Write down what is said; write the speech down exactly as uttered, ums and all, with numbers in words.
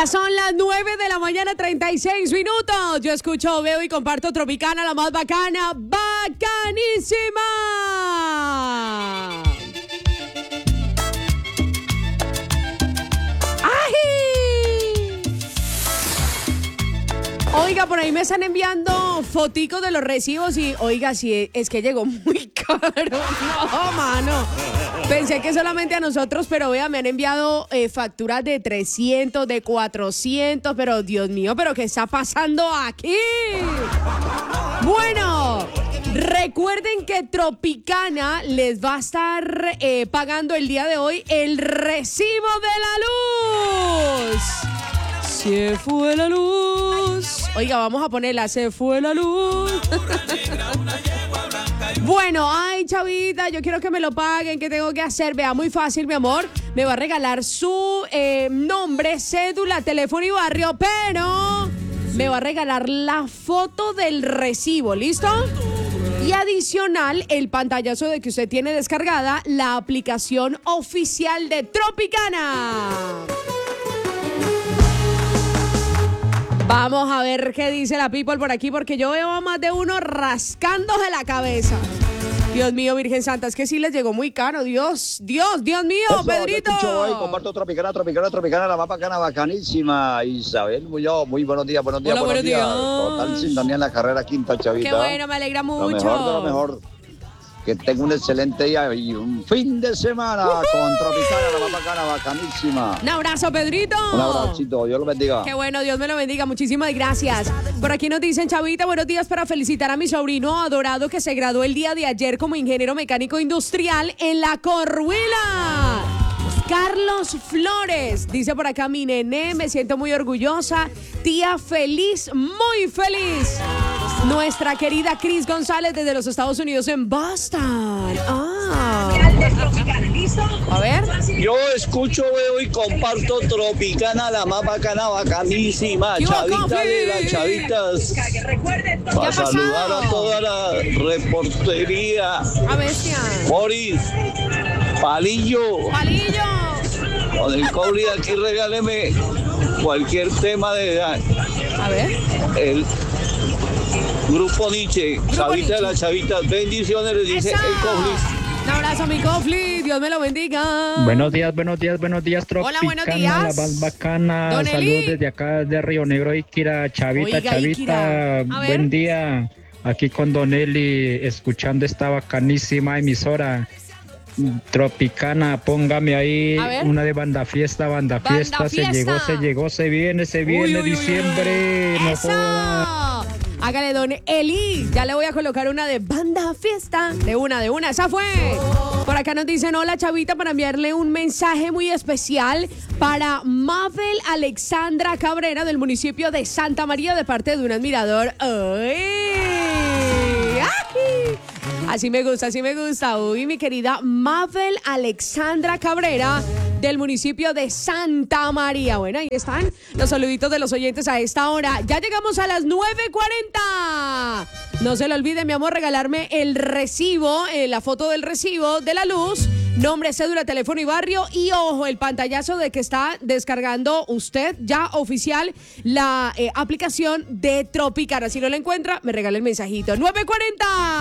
Ya son las nueve de la mañana, treinta y seis minutos. Yo escucho, veo y comparto Tropicana, la más bacana, bacanísima. Oiga, por ahí me están enviando foticos de los recibos y, oiga, si es que llegó muy caro. No, mano. Pensé que solamente a nosotros, pero vea, me han enviado eh, facturas de trescientos, de cuatrocientos, pero Dios mío, ¿pero qué está pasando aquí? Bueno, recuerden que Tropicana les va a estar eh, pagando el día de hoy el recibo de la luz. Se fue la luz. Oiga, vamos a ponerla. Se fue la luz. Bueno, ay, chavita, yo quiero que me lo paguen. ¿Qué tengo que hacer? Vea, muy fácil, mi amor. Me va a regalar su eh, nombre, cédula, teléfono y barrio, pero me va a regalar la foto del recibo, ¿listo? Y adicional, el pantallazo de que usted tiene descargada la aplicación oficial de Tropicana. Vamos a ver qué dice la people por aquí, porque yo veo a más de uno rascándose la cabeza. Dios mío, Virgen Santa, es que sí les llegó muy caro. Dios, Dios, Dios mío, eso, Pedrito. Yo hoy comparto Tropicana, Tropicana, Tropicana, la más bacana, bacanísima. Isabel Muñoz, muy buenos días, buenos días, Hola, buenos, buenos días. días. Total sintonía en la carrera quinta, chavita. Qué bueno, me alegra mucho. Lo mejor de lo mejor. Que tenga un excelente día y un fin de semana uh-huh. con Tropicana, la más bacana, bacanísima. Un abrazo, Pedrito. Un abracito, Dios lo bendiga. Qué bueno, Dios me lo bendiga, muchísimas gracias. Por aquí nos dicen, chavita, buenos días para felicitar a mi sobrino adorado que se graduó el día de ayer como ingeniero mecánico industrial en La Corhuila. Carlos Flores, dice por acá mi nené, me siento muy orgullosa, tía feliz, muy feliz. Nuestra querida Cris González desde los Estados Unidos en Boston. Ah. A ver. Yo escucho, veo y comparto Tropicana, la más bacana, bacanísima. Chavita de las chavitas. Para saludar a toda la reportería. A bestia. Boris, Palillo. Palillo. Con el cobre aquí regáleme cualquier tema de... A ver. El Grupo Nietzsche, Grupo Chavita Nietzsche. de las chavitas, bendiciones, les dice ¡Eso! el Coflis. Un abrazo, mi Cofli, Dios me lo bendiga. Buenos días, buenos días, buenos días, Tropicana, Hola, buenos días. la más bacana. Don Eli. Saludos desde acá de Río Negro, Ikira, Chavita, Oiga, Chavita, Ikira. A ver. buen día. Aquí con Don Eli, escuchando esta bacanísima emisora. Tropicana, póngame ahí A ver. una de banda fiesta, banda, Banda fiesta, se fiesta. llegó, se llegó, se viene, se viene, Uy, uy, uy, diciembre, uy. no ¡Eso! joda. Hágale, don Eli. Ya le voy a colocar una de banda fiesta. De una, de una. Esa fue. Por acá nos dicen, hola, chavita, para enviarle un mensaje muy especial para Mabel Alexandra Cabrera del municipio de Santa María de parte de un admirador. ¡Ay! ¡Ay! Así me gusta, así me gusta. Uy, mi querida Mabel Alexandra Cabrera del municipio de Santa María. Bueno, ahí están los saluditos de los oyentes a esta hora. Ya llegamos a las nueve cuarenta. No se le olvide, mi amor, regalarme el recibo, eh, la foto del recibo de la luz, nombre, cédula, teléfono y barrio. Y ojo, el pantallazo de que está descargando usted ya oficial la eh, aplicación de Tropicana. Si no la encuentra, me regala el mensajito. nueve cuarenta.